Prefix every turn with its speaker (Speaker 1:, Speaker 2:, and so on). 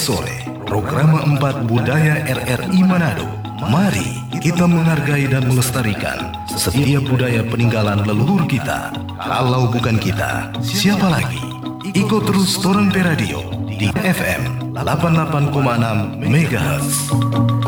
Speaker 1: sore, program 4 Budaya RRI Manado. Mari kita menghargai dan melestarikan setiap budaya peninggalan leluhur kita. Kalau bukan kita, siapa lagi? Ikut terus Torang Pe Radio di FM 88,6 MHz.